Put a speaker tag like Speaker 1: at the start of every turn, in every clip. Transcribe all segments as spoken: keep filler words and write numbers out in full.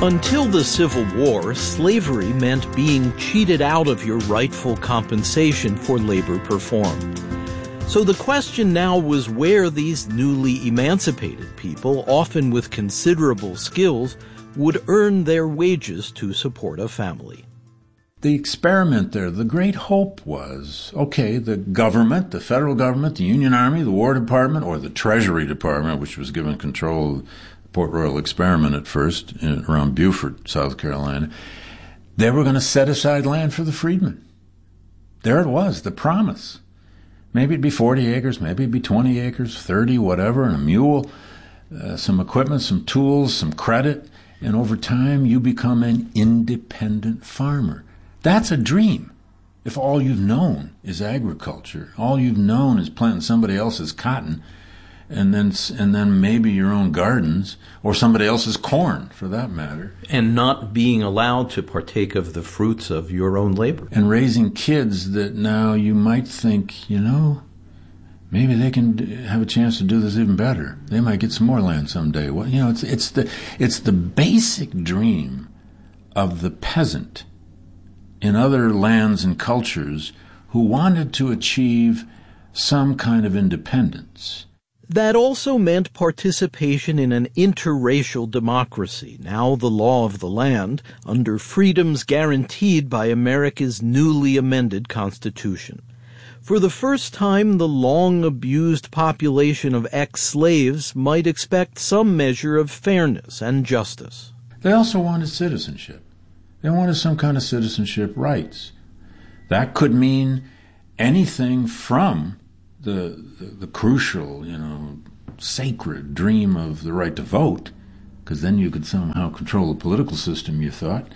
Speaker 1: Until the Civil War, slavery meant being cheated out of your rightful compensation for labor performed. So the question now was where these newly emancipated people, often with considerable skills, would earn their wages to support a family.
Speaker 2: The experiment there, the great hope was, okay, the government, the federal government, the Union Army, the War Department, or the Treasury Department, which was given control of Port Royal experiment at first, in, around Beaufort, South Carolina, they were going to set aside land for the freedmen. There it was, the promise. Maybe it'd be forty acres, maybe it'd be twenty acres, thirty, whatever, and a mule, uh, some equipment, some tools, some credit, and over time you become an independent farmer. That's a dream. If all you've known is agriculture, all you've known is planting somebody else's cotton, and then and then maybe your own gardens, or somebody else's corn, for that matter.
Speaker 1: And not being allowed to partake of the fruits of your own labor.
Speaker 2: And raising kids that now you might think, you know, maybe they can have a chance to do this even better. They might get some more land someday. Well, you know, it's it's the it's the basic dream of the peasant in other lands and cultures who wanted to achieve some kind of independence.
Speaker 1: That also meant participation in an interracial democracy, now the law of the land, under freedoms guaranteed by America's newly amended Constitution. For the first time, the long-abused population of ex-slaves might expect some measure of fairness and justice.
Speaker 2: They also wanted citizenship. They wanted some kind of citizenship rights. That could mean anything from the, the, the crucial, you know, sacred dream of the right to vote, because then you could somehow control the political system, you thought.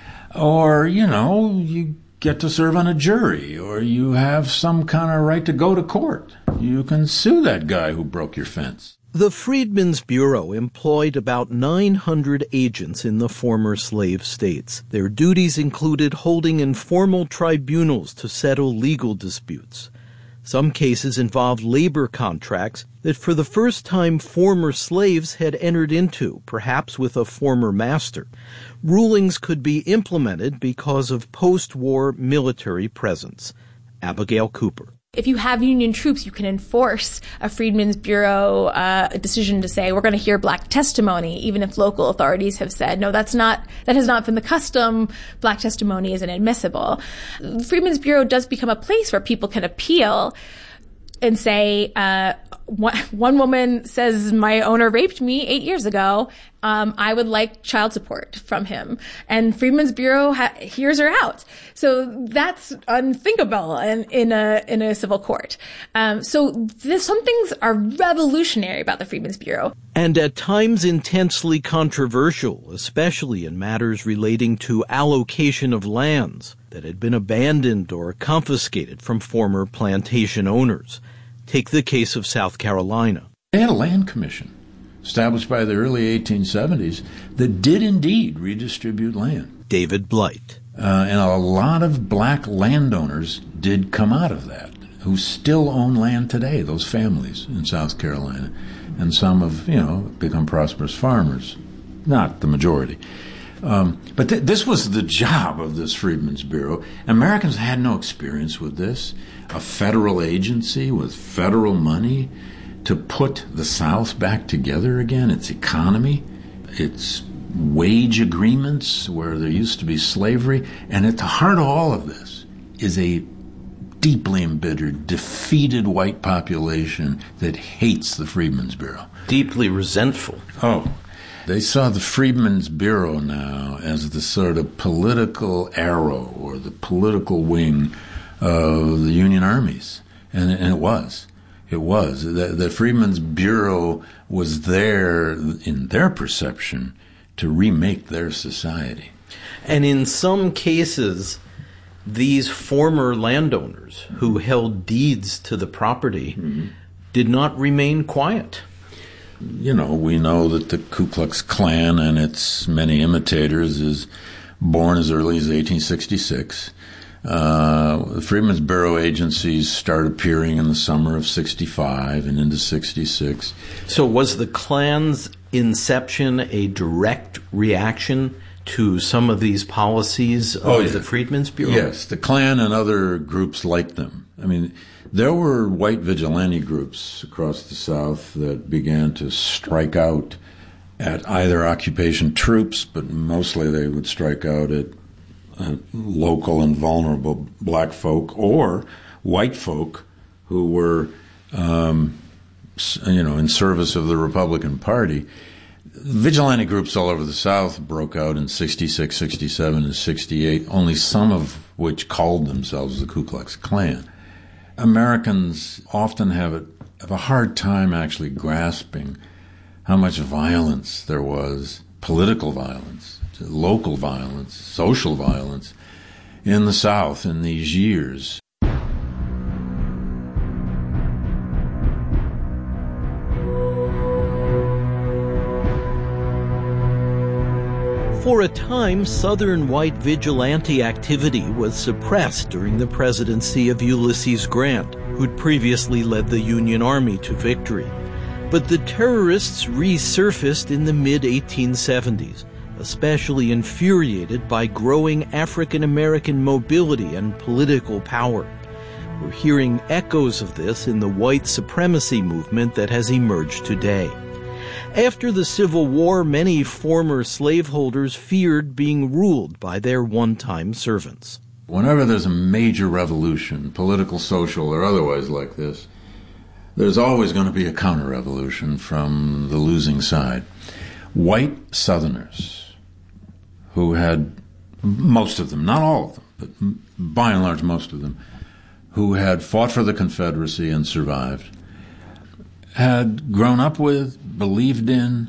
Speaker 2: Or, you know, you get to serve on a jury, or you have some kind of right to go to court. You can sue that guy who broke your fence.
Speaker 1: The Freedmen's Bureau employed about nine hundred agents in the former slave states. Their duties included holding informal tribunals to settle legal disputes. Some cases involved labor contracts that for the first time former slaves had entered into, perhaps with a former master. Rulings could be implemented because of post-war military presence. Abigail Cooper.
Speaker 3: If you have Union troops, you can enforce a Freedmen's Bureau uh, decision to say, we're going to hear black testimony, even if local authorities have said, no, that's not, that has not been the custom. Black testimony isn't admissible. The Freedmen's Bureau does become a place where people can appeal and say, uh, one, one woman says, my owner raped me eight years ago. Um, I would like child support from him. And Freedmen's Bureau ha- hears her out. So that's unthinkable in, in a, in a civil court. Um, so this, some things are revolutionary about the Freedmen's Bureau.
Speaker 1: And at times intensely controversial, especially in matters relating to allocation of lands that had been abandoned or confiscated from former plantation owners. Take the case of South Carolina.
Speaker 2: They had a land commission established by the early eighteen seventies that did indeed redistribute land.
Speaker 1: David Blight.
Speaker 2: Uh, and a lot of black landowners did come out of that, who still own land today, those families in South Carolina. And some have, you know, become prosperous farmers. Not the majority. Um, but th- this was the job of this Freedmen's Bureau. Americans had no experience with this. A federal agency with federal money to put the South back together again, its economy, its wage agreements where there used to be slavery. And at the heart of all of this is a deeply embittered, defeated white population that hates the Freedmen's Bureau.
Speaker 1: Deeply resentful.
Speaker 2: Oh. They saw the Freedmen's Bureau now as the sort of political arrow or the political wing of the Union armies. And, and it was. It was. The, the Freedmen's Bureau was there, in their perception, to remake their society.
Speaker 1: And in some cases, these former landowners who held deeds to the property mm-hmm. did not remain quiet.
Speaker 2: You know, we know that the Ku Klux Klan and its many imitators is born as early as eighteen sixty-six. Uh, the Freedmen's Bureau agencies start appearing in the summer of sixty-five and into sixty-six.
Speaker 1: So was the Klan's inception a direct reaction to some of these policies of
Speaker 2: oh, yeah.
Speaker 1: the Freedmen's Bureau?
Speaker 2: Yes, the Klan and other groups like them. I mean, there were white vigilante groups across the South that began to strike out at either occupation troops, but mostly they would strike out at uh, local and vulnerable black folk or white folk who were, um, you know, in service of the Republican Party. Vigilante groups all over the South broke out in sixty-six, sixty-seven, and sixty-eight, only some of which called themselves the Ku Klux Klan. Americans often have a, have a hard time actually grasping how much violence there was, political violence, local violence, social violence, in the South in these years.
Speaker 1: For a time, Southern white vigilante activity was suppressed during the presidency of Ulysses Grant, who'd previously led the Union Army to victory. But the terrorists resurfaced in the mid eighteen seventies, especially infuriated by growing African-American mobility and political power. We're hearing echoes of this in the white supremacy movement that has emerged today. After the Civil War, many former slaveholders feared being ruled by their one-time servants.
Speaker 2: Whenever there's a major revolution, political, social, or otherwise like this, there's always going to be a counter-revolution from the losing side. White Southerners, who had, most of them, not all of them, but by and large most of them, who had fought for the Confederacy and survived, had grown up with, believed in,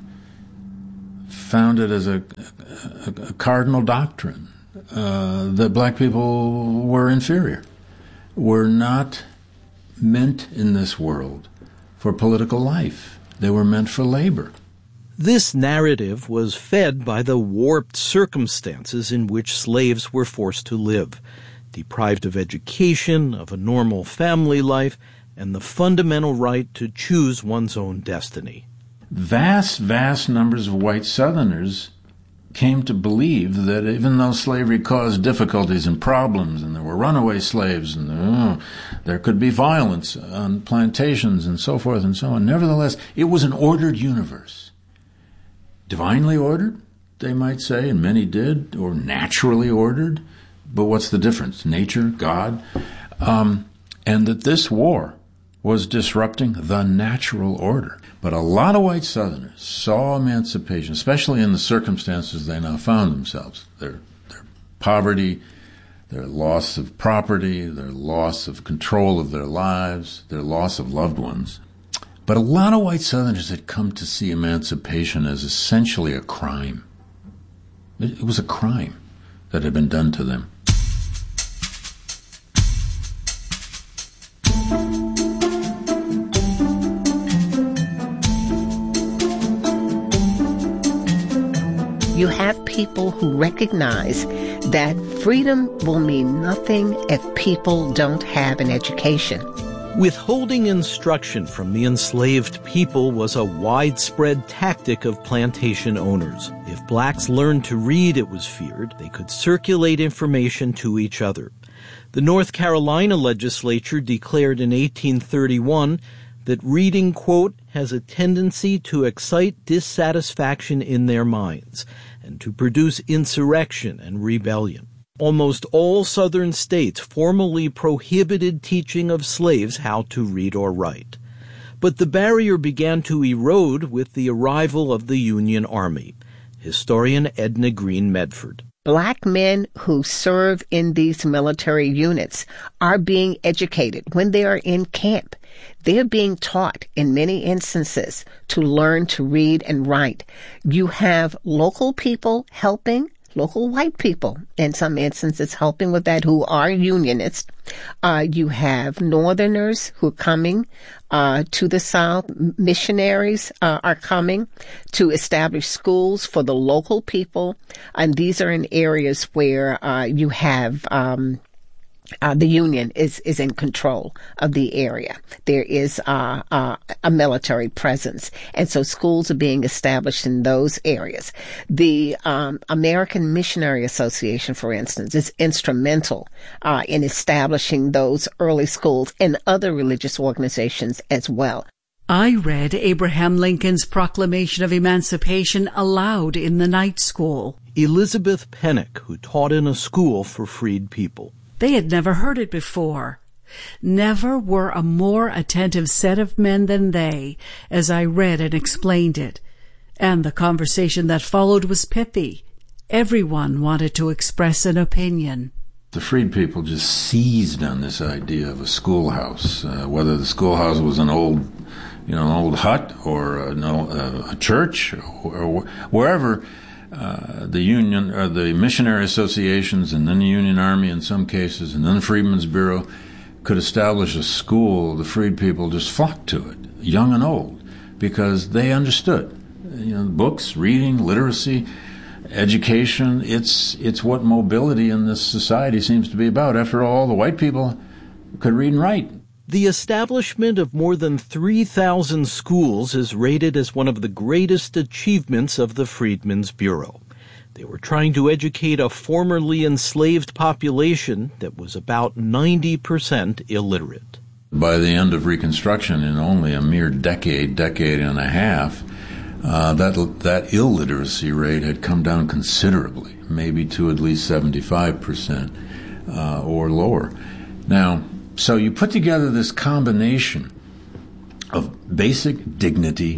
Speaker 2: found it as a, a, a cardinal doctrine uh, that black people were inferior, were not meant in this world for political life. They were meant for labor.
Speaker 1: This narrative was fed by the warped circumstances in which slaves were forced to live, deprived of education, of a normal family life, and the fundamental right to choose one's own destiny.
Speaker 2: Vast, vast numbers of white Southerners came to believe that even though slavery caused difficulties and problems, and there were runaway slaves, and oh, there could be violence on plantations and so forth and so on, nevertheless, it was an ordered universe. Divinely ordered, they might say, and many did, or naturally ordered, but what's the difference? Nature, God, um, and that this war was disrupting the natural order. But a lot of white Southerners saw emancipation, especially in the circumstances they now found themselves, their, their poverty, their loss of property, their loss of control of their lives, their loss of loved ones. But a lot of white Southerners had come to see emancipation as essentially a crime. It, it was a crime that had been done to them.
Speaker 4: You have people who recognize that freedom will mean nothing if people don't have an education.
Speaker 1: Withholding instruction from the enslaved people was a widespread tactic of plantation owners. If blacks learned to read, it was feared, they could circulate information to each other. The North Carolina legislature declared in eighteen thirty-one that reading, quote, has a tendency to excite dissatisfaction in their minds and to produce insurrection and rebellion. Almost all Southern states formally prohibited teaching of slaves how to read or write. But the barrier began to erode with the arrival of the Union Army. Historian Edna Green Medford.
Speaker 4: Black men who serve in these military units are being educated when they are in camp. They're being taught, in many instances, to learn to read and write. You have local people helping, local white people, in some instances helping with that, who are unionists. Uh, you have Northerners who are coming uh, to the South. Missionaries uh, are coming to establish schools for the local people. And these are in areas where uh, you have um, Uh, the Union is, is in control of the area. There is uh, uh, a military presence. And so schools are being established in those areas. The um, American Missionary Association, for instance, is instrumental uh, in establishing those early schools and other religious organizations as well.
Speaker 5: I read Abraham Lincoln's Proclamation of Emancipation aloud in the night school.
Speaker 1: Elizabeth Pennock, who taught in a school for freed people.
Speaker 5: They had never heard it before. Never were a more attentive set of men than they, as I read and explained it. And the conversation that followed was pithy. Everyone wanted to express an opinion.
Speaker 2: The freed people just seized on this idea of a schoolhouse, uh, whether the schoolhouse was an old, you know, an old hut or a, a church or, or wherever. Uh, the union, or the missionary associations, and then the Union Army in some cases, and then the Freedmen's Bureau could establish a school. The freed people just flocked to it, young and old, because they understood. You know, books, reading, literacy, education. It's it's what mobility in this society seems to be about. After all, the white people could read and write.
Speaker 1: The establishment of more than three thousand schools is rated as one of the greatest achievements of the Freedmen's Bureau. They were trying to educate a formerly enslaved population that was about ninety percent illiterate.
Speaker 2: By the end of Reconstruction, in only a mere decade, decade and a half, uh, that that illiteracy rate had come down considerably, maybe to at least seventy-five percent uh, or lower. Now, so you put together this combination of basic dignity,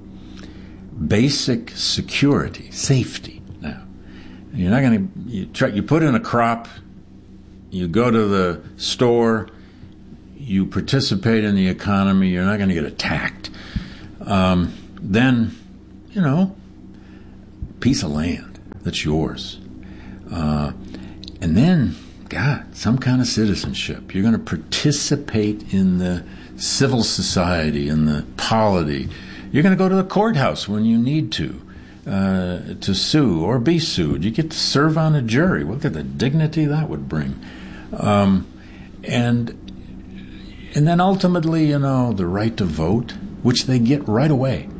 Speaker 2: basic security, safety. Now, you're not going to you try. You put in a crop. You go to the store. You participate in the economy. You're not going to get attacked. Um, then, you know, piece of land that's yours, uh, and then. God, some kind of citizenship. You're going to participate in the civil society, in the polity. You're going to go to the courthouse when you need to, uh, to sue or be sued. You get to serve on a jury. Look at the dignity that would bring. Um, and and then ultimately, you know, the right to vote, which they get right away.